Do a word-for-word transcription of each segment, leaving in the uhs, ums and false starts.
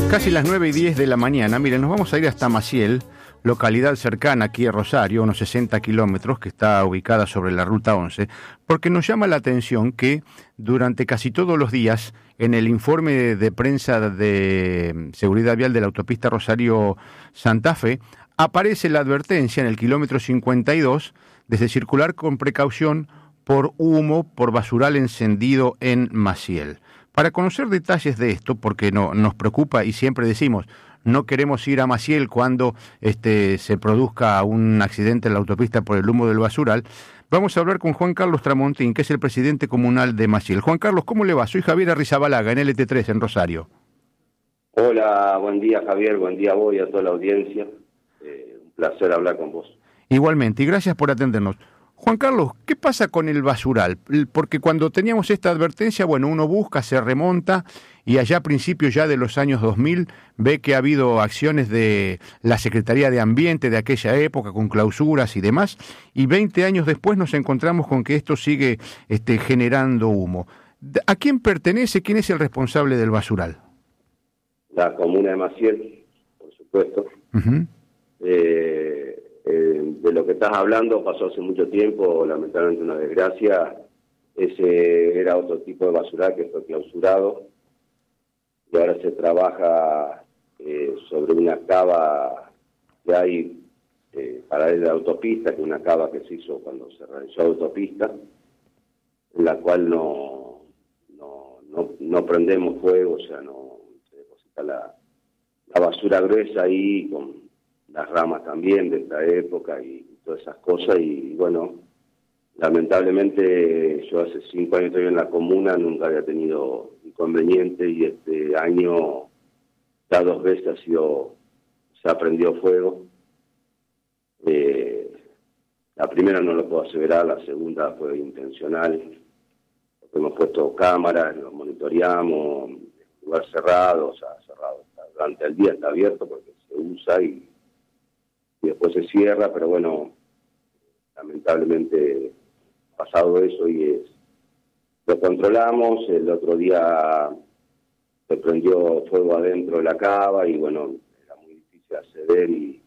Casi las nueve y diez de la mañana. Miren, nos vamos a ir hasta Maciel, localidad cercana aquí a Rosario, unos sesenta kilómetros, que está ubicada sobre la ruta once, porque nos llama la atención que durante casi todos los días, en el informe de, de prensa de seguridad vial de la autopista Rosario-Santa Fe, aparece la advertencia en el kilómetro cincuenta y dos desde circular con precaución por humo, por basural encendido en Maciel. Para conocer detalles de esto, porque no, nos preocupa y siempre decimos, no queremos ir a Maciel cuando este, se produzca un accidente en la autopista por el humo del basural, vamos a hablar con Juan Carlos Tramontín, que es el presidente comunal de Maciel. Juan Carlos, ¿cómo le va? Soy Javier Arrizabalaga, en L T tres, en Rosario. Hola, buen día Javier, buen día a vos y a toda la audiencia. Eh, un placer hablar con vos. Igualmente, y gracias por atendernos. Juan Carlos, ¿qué pasa con el basural? Porque cuando teníamos esta advertencia, bueno, uno busca, se remonta, y allá a principios ya de los años dos mil ve que ha habido acciones de la Secretaría de Ambiente de aquella época con clausuras y demás, y veinte años después nos encontramos con que esto sigue este, generando humo. ¿A quién pertenece? ¿Quién es el responsable del basural? La comuna de Maciel, por supuesto. Uh-huh. Eh... Eh, de lo que estás hablando pasó hace mucho tiempo, lamentablemente una desgracia. Ese era otro tipo de basural que fue clausurado y ahora se trabaja eh, sobre una cava que hay eh, paralela de la autopista, que es una cava que se hizo cuando se realizó la autopista, en la cual no no, no, no prendemos fuego, o sea, no se deposita la, la basura gruesa ahí con las ramas también de esta época y todas esas cosas. Y bueno, lamentablemente yo hace cinco años estoy en la comuna, nunca había tenido inconveniente, y este año ya dos veces ha sido, se ha prendido fuego. Eh, la primera no lo puedo aseverar, la segunda fue intencional, porque hemos puesto cámaras, lo monitoreamos, lugar cerrado, o sea, cerrado, durante el día está abierto porque se usa y y después se cierra, pero bueno, lamentablemente pasado eso y es, lo controlamos. El otro día se prendió fuego adentro de la cava y bueno, era muy difícil acceder y,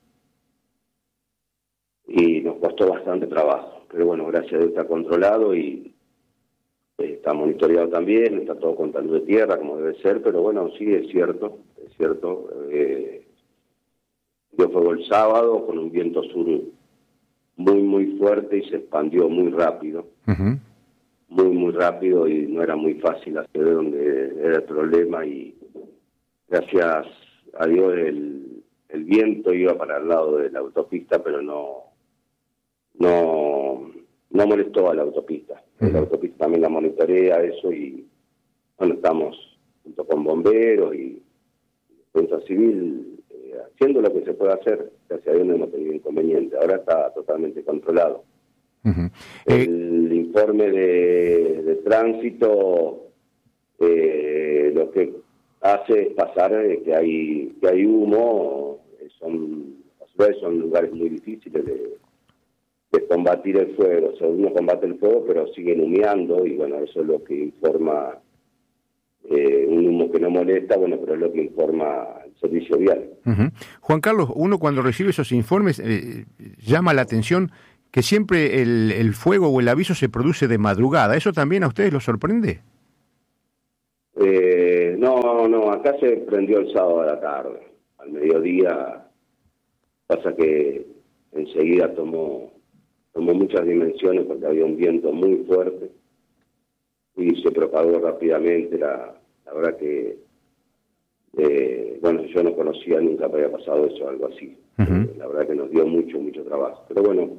y nos costó bastante trabajo, pero bueno, gracias a Dios está controlado y está monitoreado también, está todo con talud de tierra como debe ser, pero bueno, sí es cierto, es cierto, eh, dio fuego el sábado con un viento sur muy, muy fuerte y se expandió muy rápido. Uh-huh. Muy, muy rápido y no era muy fácil acceder donde era el problema y gracias a Dios el, el viento iba para el lado de la autopista, pero no, no, no molestó a la autopista. Uh-huh. La autopista también la monitorea eso y bueno, estamos junto con bomberos y defensa civil haciendo lo que se puede hacer. Gracias a Dios no hemos tenido inconveniente, ahora está totalmente controlado. Uh-huh. El eh... informe de, de tránsito eh, lo que hace es pasar eh, que hay que hay humo, son, son lugares muy difíciles de, de combatir el fuego, o sea, uno combate el fuego pero siguen humeando y bueno, eso es lo que informa. Eh, un humo que no molesta, bueno, pero es lo que informa el servicio vial. Uh-huh. Juan Carlos, uno cuando recibe esos informes eh, llama la atención que siempre el, el fuego o el aviso se produce de madrugada. ¿Eso también a ustedes los sorprende? Eh, no, no, acá se prendió el sábado a la tarde, al mediodía. Pasa que enseguida tomó, tomó muchas dimensiones porque había un viento muy fuerte y se propagó rápidamente. La, la verdad que, eh, bueno, yo no conocía, nunca me había pasado eso, algo así. Uh-huh. Eh, la verdad que nos dio mucho, mucho trabajo. Pero bueno,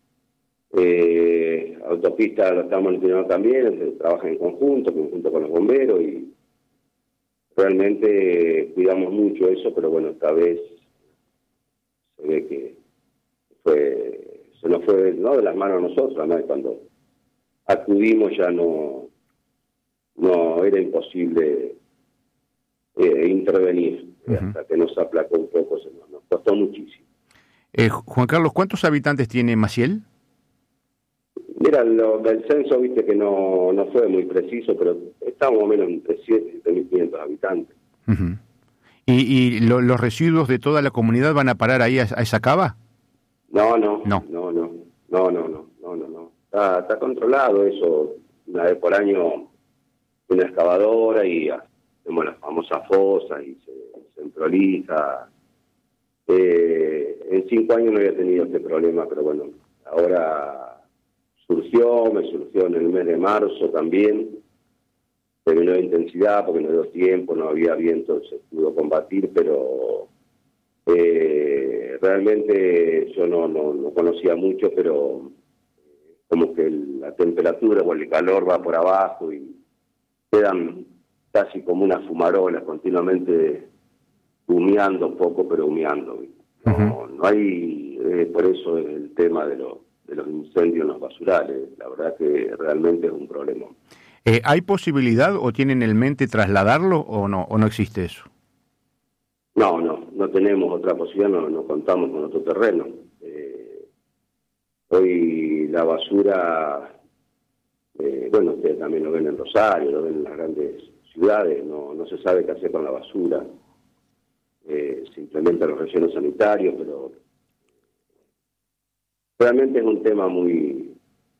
eh, autopista lo estamos monitoreando también, se trabaja en conjunto, conjunto con los bomberos y realmente cuidamos mucho eso, pero bueno, esta vez se ve que fue, se nos fue, no de las manos a nosotros, además cuando acudimos ya no no era imposible eh, intervenir. Uh-huh. Hasta que nos aplacó un poco, se nos, nos costó muchísimo. Eh, Juan Carlos, ¿cuántos habitantes tiene Maciel? Mira, lo del censo, viste que no, no fue muy preciso, pero estamos más o menos entre siete y siete mil quinientos habitantes. Uh-huh. ¿Y, y lo, los residuos de toda la comunidad van a parar ahí a, a esa cava? No, no, No. no, no, no, no, no, no, no, no. Está, está controlado eso. Una vez por año una excavadora y hacemos la famosa fosa y se centraliza. Eh, en cinco años no había tenido este problema, pero bueno, ahora surgió, me surgió en el mes de marzo también. Terminó de intensidad porque no dio tiempo, no había viento, se pudo combatir, pero eh, realmente yo no, no, no conocía mucho, pero como que el, la temperatura o el calor va por abajo y quedan casi como unas fumarolas continuamente humeando un poco, pero humeando. No, uh-huh. no hay, eh, por eso el tema de, lo, de los incendios en los basurales, la verdad que realmente es un problema. Eh, ¿Hay posibilidad o tienen en mente trasladarlo o no, o no existe eso? No, no, no tenemos otra posibilidad, no, no contamos con otro terreno. Eh, hoy la basura, eh, bueno, ustedes también lo ven en Rosario, lo ven en las grandes ciudades, no, no se sabe qué hacer con la basura. Eh, se implementan los rellenos sanitarios, pero realmente es un tema muy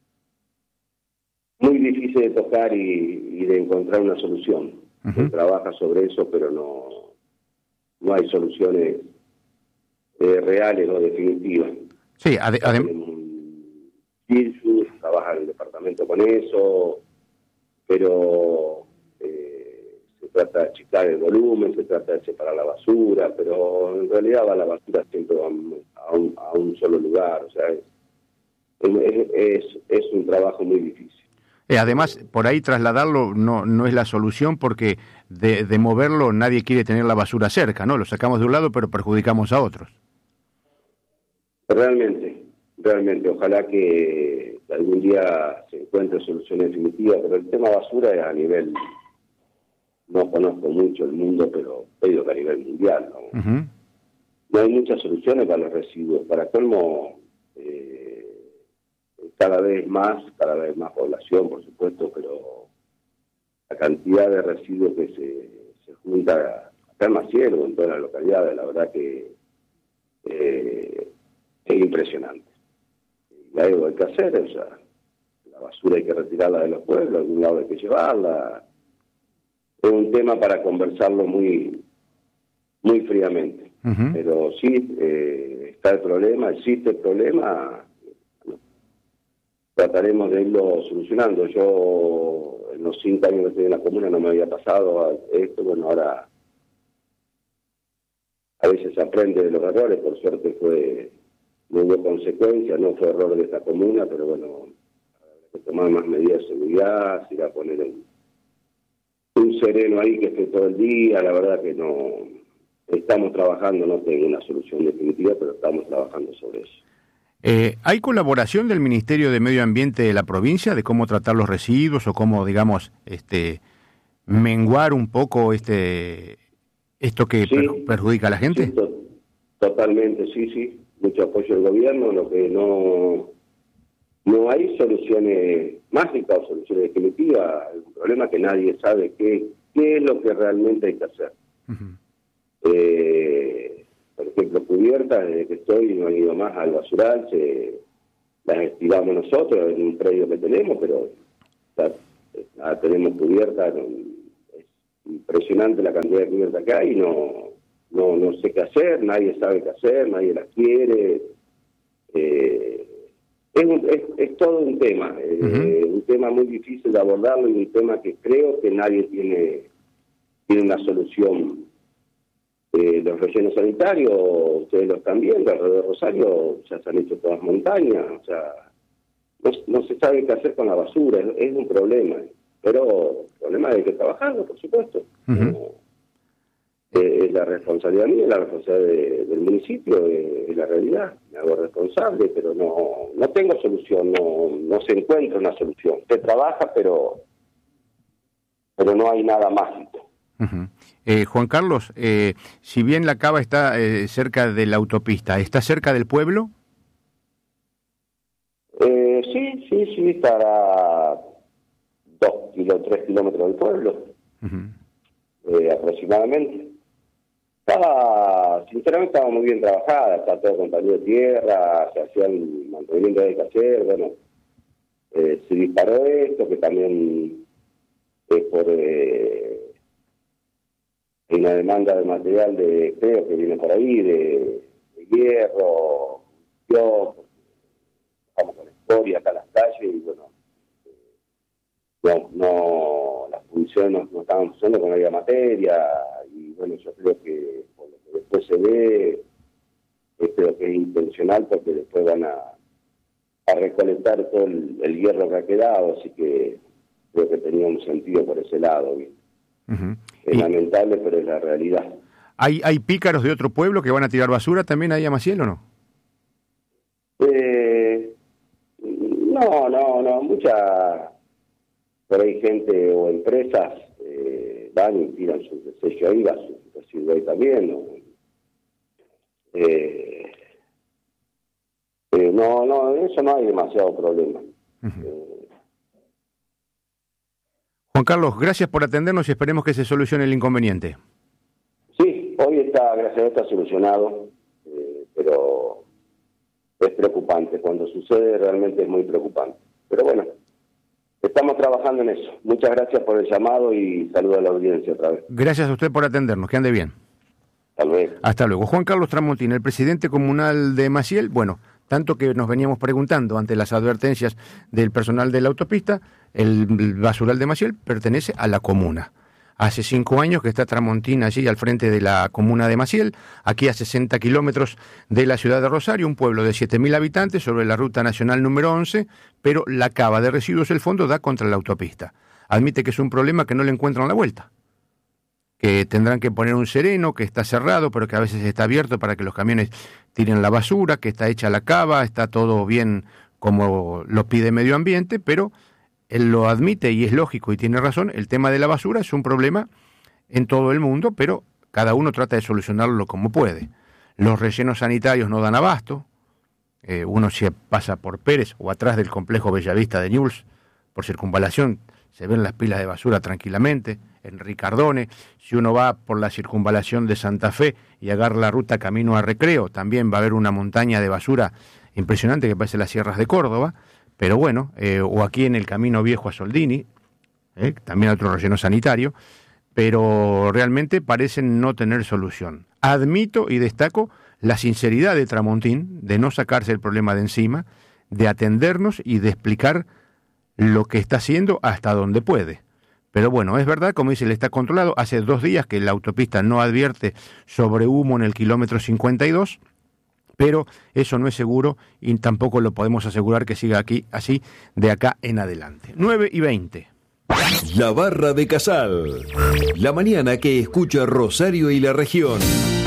muy difícil de tocar y, y de encontrar una solución. Uh-huh. Se trabaja sobre eso, pero no no hay soluciones eh, reales o definitivas. Sí, ade- además... Cirsus trabaja en el departamento con eso, pero eh, se trata de achicar el volumen, se trata de separar la basura, pero en realidad va la basura siempre a un, a un, a un solo lugar, o sea, es, es, es, es un trabajo muy difícil. Eh, además, por ahí trasladarlo no no es la solución porque de, de moverlo nadie quiere tener la basura cerca, ¿no? Lo sacamos de un lado pero perjudicamos a otros. Realmente, realmente, ojalá que algún día se encuentre solución definitiva, pero el tema basura es a nivel, no conozco mucho el mundo, pero digo que a nivel mundial, ¿no? Uh-huh. No hay muchas soluciones para los residuos, para colmo... Eh, cada vez más, cada vez más población, por supuesto, pero la cantidad de residuos que se, se junta acá en Maciel o en todas las localidades, la verdad que eh, es impresionante. Y algo hay que hacer, o sea, la basura hay que retirarla de los pueblos, a algún lado hay que llevarla. Es un tema para conversarlo muy, muy fríamente. Uh-huh. Pero sí, eh, está el problema, existe el problema... Trataremos de irlo solucionando. Yo, en los cinco años que estoy en la comuna, no me había pasado esto. Bueno, ahora a veces se aprende de los errores. Por suerte fue no hubo consecuencias, no fue error de esta comuna, pero bueno, hay que tomar más medidas de seguridad, se irá a poner un, un sereno ahí que esté todo el día. La verdad que no estamos trabajando, no tengo una solución definitiva, pero estamos trabajando sobre eso. Eh, ¿Hay colaboración del Ministerio de Medio Ambiente de la provincia de cómo tratar los residuos o cómo, digamos, este, menguar un poco este esto que sí, perju- perjudica a la gente? Sí, to- totalmente, sí, sí. Mucho apoyo del gobierno, lo que no no hay soluciones mágicas o soluciones definitivas. El problema es que nadie sabe qué, qué es lo que realmente hay que hacer. Uh-huh. Eh... Por ejemplo, cubiertas, desde que estoy no he ido más al basural, se, las estiramos nosotros en un predio que tenemos, pero la, la tenemos cubiertas, es impresionante la cantidad de cubiertas que hay, no, no, no sé qué hacer, nadie sabe qué hacer, nadie las quiere. Eh, es, un, es, es todo un tema, eh, uh-huh. un tema muy difícil de abordarlo y un tema que creo que nadie tiene, tiene una solución. Eh, los rellenos sanitarios, ustedes lo están viendo, alrededor de Rosario ya se han hecho todas montañas, o sea, no, no se sabe qué hacer con la basura, es, es un problema, pero el problema hay que trabajarlo, por supuesto. Uh-huh. No, eh, es la responsabilidad mía, es la responsabilidad de, del municipio, eh, es la realidad, me hago responsable, pero no no tengo solución, no no se encuentra una solución. Se trabaja, pero pero no hay nada mágico. Uh-huh. Eh, Juan Carlos, eh, si bien la cava está eh, cerca de la autopista, ¿está cerca del pueblo? Eh, sí, sí, sí, está a dos kilos, tres kilómetros del pueblo, uh-huh. eh, aproximadamente. Estaba, sinceramente estaba muy bien trabajada, está todo contenido de tierra, se hacía el mantenimiento de hacer, bueno, eh, se disparó esto, que también es por eh, una demanda de material de, creo que viene por ahí, de, de hierro, yo, estamos con escoria acá en las calles y bueno, no, no las funciones no, no estaban funcionando con la materia y bueno, yo creo que por lo que después se ve, eh, creo que es intencional porque después van a, a recolectar todo el, el hierro que ha quedado, así que creo que tenía un sentido por ese lado. ¿Bien? Uh-huh. Es y... lamentable, pero es la realidad. ¿Hay, ¿Hay pícaros de otro pueblo que van a tirar basura también ahí a Maciel o no? Eh, no, no, no, mucha... Por ahí gente o empresas eh, van y tiran sus desechos ahí, sus residuos ahí también. ¿No? Eh, eh, no, no, en eso no hay demasiado problema. Uh-huh. eh, Juan Carlos, gracias por atendernos y esperemos que se solucione el inconveniente. Sí, hoy está, gracias a Dios, está solucionado, eh, pero es preocupante. Cuando sucede realmente es muy preocupante. Pero bueno, estamos trabajando en eso. Muchas gracias por el llamado y saludo a la audiencia otra vez. Gracias a usted por atendernos. Que ande bien. Hasta luego. Hasta luego. Juan Carlos Tramontín, el presidente comunal de Maciel. Bueno, tanto que nos veníamos preguntando ante las advertencias del personal de la autopista, el basural de Maciel pertenece a la comuna. Hace cinco años que está Tramontín allí al frente de la comuna de Maciel, aquí a sesenta kilómetros de la ciudad de Rosario, un pueblo de siete mil habitantes sobre la ruta nacional número once, pero la cava de residuos del fondo da contra la autopista. Admite que es un problema que no le encuentran la vuelta, que tendrán que poner un sereno, que está cerrado, pero que a veces está abierto para que los camiones tiren la basura, que está hecha la cava, está todo bien como lo pide medio ambiente, pero él lo admite y es lógico y tiene razón, el tema de la basura es un problema en todo el mundo, pero cada uno trata de solucionarlo como puede. Los rellenos sanitarios no dan abasto, eh, uno se pasa por Pérez o atrás del complejo Bellavista de Newell's, por circunvalación, se ven las pilas de basura tranquilamente, en Ricardone, si uno va por la circunvalación de Santa Fe y agarra la ruta camino a Recreo, también va a haber una montaña de basura impresionante que parece las sierras de Córdoba. Pero bueno, eh, o aquí en el Camino Viejo a Soldini, eh, también otro relleno sanitario, pero realmente parecen no tener solución. Admito y destaco la sinceridad de Tramontín de no sacarse el problema de encima, de atendernos y de explicar lo que está haciendo hasta donde puede. Pero bueno, es verdad, como dice, él está controlado. Hace dos días que la autopista no advierte sobre humo en el kilómetro cincuenta y dos, pero eso no es seguro y tampoco lo podemos asegurar que siga aquí así de acá en adelante. nueve y veinte. La Barra de Casal. La mañana que escucha Rosario y la región.